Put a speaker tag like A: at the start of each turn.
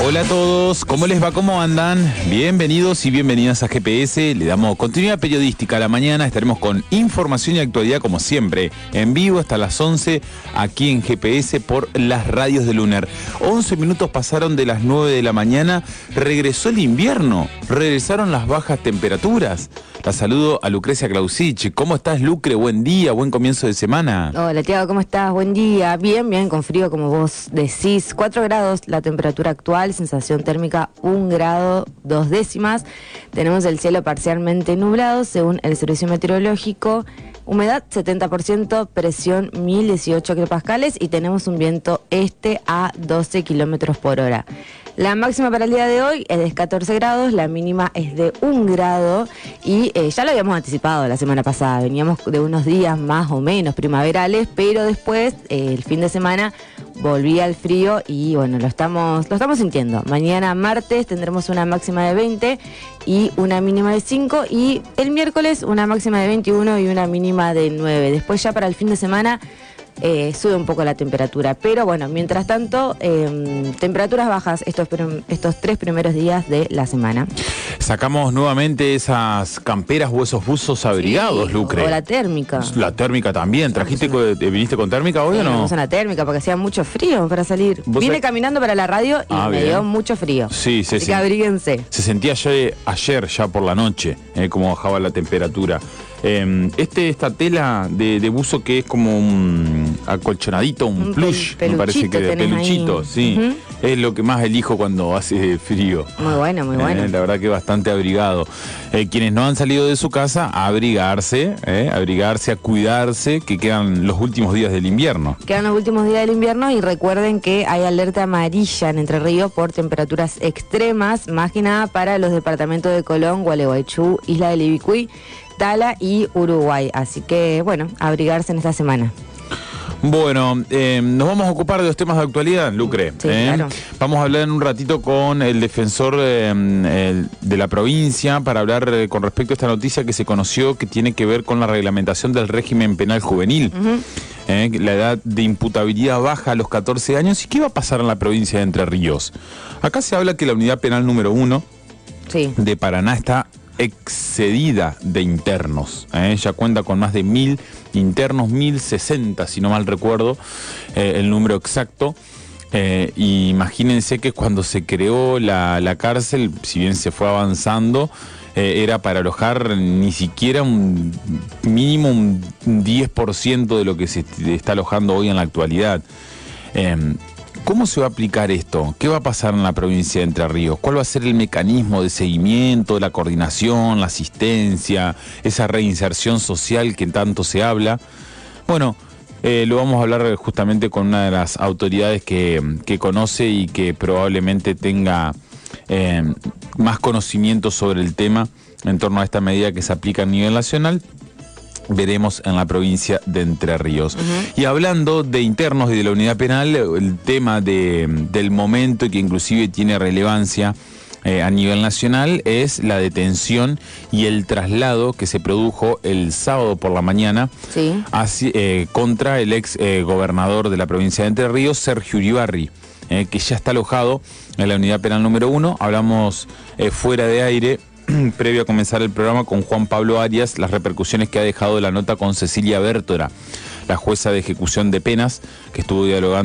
A: Hola a todos, ¿cómo les va? ¿Cómo andan? Bienvenidos y bienvenidas a GPS. Le damos continuidad periodística a la mañana. Estaremos con información y actualidad como siempre, en vivo hasta las 11 aquí en GPS por las radios de Lunar. 11 minutos pasaron de las 9 de la mañana, regresó el invierno, regresaron las bajas temperaturas. La saludo a Lucrecia Clausich. ¿Cómo estás, Lucre? Buen día, buen comienzo de semana.
B: Hola, Tiago, ¿cómo estás? Buen día. Bien, con frío, como vos decís. 4 grados la temperatura actual, sensación térmica 1 grado 2 décimas. Tenemos el cielo parcialmente nublado, según el Servicio Meteorológico. Humedad 70%, presión 1018 hectopascales y tenemos un viento este a 12 kilómetros por hora. La máxima para el día de hoy es de 14 grados, la mínima es de 1 grado y ya lo habíamos anticipado la semana pasada, veníamos de unos días más o menos primaverales, pero después el fin de semana volvía el frío y bueno, lo estamos sintiendo. Mañana martes tendremos una máxima de 20 y una mínima de 5 y el miércoles una máxima de 21 y una mínima de 9. Después ya para el fin de semana sube un poco la temperatura, pero bueno, mientras tanto, temperaturas bajas estos 3 primeros días de la semana.
A: Sacamos nuevamente esas camperas o esos buzos abrigados, sí, Lucre.
B: O la térmica. La
A: térmica también. ¿Viniste con térmica hoy o no?
B: Una térmica porque hacía mucho frío para salir. Vine caminando para la radio y me dio mucho frío.
A: Sí,
B: así que abríguense.
A: Se sentía ayer ya por la noche, cómo bajaba la temperatura. Esta tela de buzo que es como un acolchonadito, un plush, me parece que de peluchito, ahí. Sí, es lo que más elijo cuando hace frío.
B: Muy bueno.
A: La verdad que bastante abrigado. Quienes no han salido de su casa, a abrigarse, a cuidarse, que quedan los últimos días del invierno.
B: Quedan los últimos días del invierno y recuerden que hay alerta amarilla en Entre Ríos por temperaturas extremas, más que nada para los departamentos de Colón, Gualeguaychú, Isla del Ibicuy, Tala y Uruguay, así que bueno, abrigarse en esta semana.
A: Bueno, nos vamos a ocupar de los temas de actualidad, Lucre.
B: Sí, claro.
A: Vamos a hablar en un ratito con el defensor de la provincia para hablar con respecto a esta noticia que se conoció que tiene que ver con la reglamentación del régimen penal juvenil. La edad de imputabilidad baja a los 14 años. ¿Y qué va a pasar en la provincia de Entre Ríos? Acá se habla que la unidad penal número 1 de Paraná está excedida de internos. Ya cuenta con más de 1000 internos, 1060 si no mal recuerdo el número exacto. Y imagínense que cuando se creó la cárcel, si bien se fue avanzando, era para alojar ni siquiera un mínimo un 10% de lo que se está alojando hoy en la actualidad. ¿Cómo se va a aplicar esto? ¿Qué va a pasar en la provincia de Entre Ríos? ¿Cuál va a ser el mecanismo de seguimiento, la coordinación, la asistencia, esa reinserción social que tanto se habla? Bueno, lo vamos a hablar justamente con una de las autoridades que conoce y que probablemente tenga más conocimiento sobre el tema en torno a esta medida que se aplica a nivel nacional. Veremos en la provincia de Entre Ríos. Y hablando de internos y de la unidad penal, el tema del momento y que inclusive tiene relevancia a nivel nacional es la detención y el traslado que se produjo el sábado por la mañana contra el ex gobernador de la provincia de Entre Ríos, Sergio Uribarri, que ya está alojado en la unidad penal número 1. Hablamos fuera de aire, previo a comenzar el programa, con Juan Pablo Arias, las repercusiones que ha dejado la nota con Cecilia Bértora, la jueza de ejecución de penas, que estuvo dialogando